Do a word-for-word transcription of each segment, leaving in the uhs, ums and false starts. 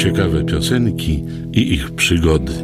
ciekawe piosenki i ich przygody.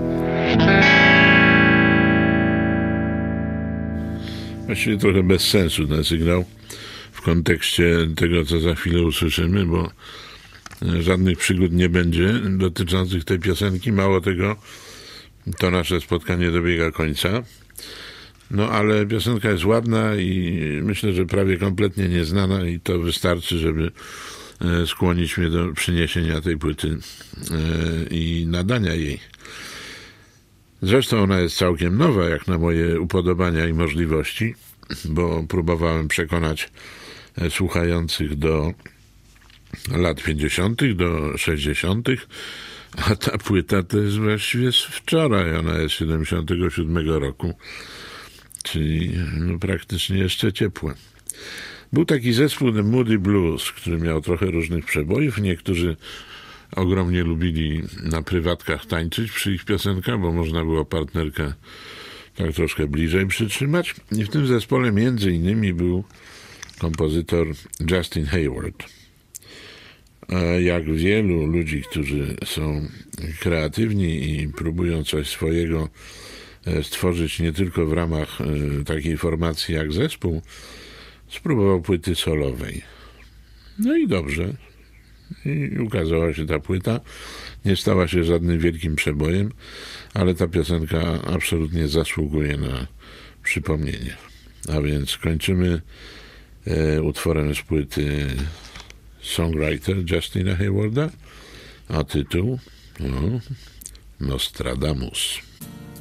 Właściwie trochę bez sensu ten sygnał w kontekście tego, co za chwilę usłyszymy, bo żadnych przygód nie będzie dotyczących tej piosenki. Mało tego, to nasze spotkanie dobiega końca. No ale piosenka jest ładna i myślę, że prawie kompletnie nieznana i to wystarczy, żeby skłonić mnie do przyniesienia tej płyty i nadania jej. Zresztą ona jest całkiem nowa, jak na moje upodobania i możliwości, bo próbowałem przekonać słuchających do lat pięćdziesiątych, do sześćdziesiątych, a ta płyta to jest właściwie z wczoraj, ona jest z siedemdziesiątego siódmego roku, czyli no praktycznie jeszcze ciepła. Był taki zespół The Moody Blues, który miał trochę różnych przebojów. Niektórzy ogromnie lubili na prywatkach tańczyć przy ich piosenkach, bo można było partnerkę tak troszkę bliżej przytrzymać. I w tym zespole między innymi był kompozytor Justin Hayward. A jak wielu ludzi, którzy są kreatywni i próbują coś swojego stworzyć nie tylko w ramach takiej formacji jak zespół, spróbował płyty solowej. No i dobrze. I ukazała się ta płyta. Nie stała się żadnym wielkim przebojem, ale ta piosenka absolutnie zasługuje na przypomnienie. A więc kończymy e, utworem z płyty Songwriter Justina Haywarda, a tytuł no, Nostradamus.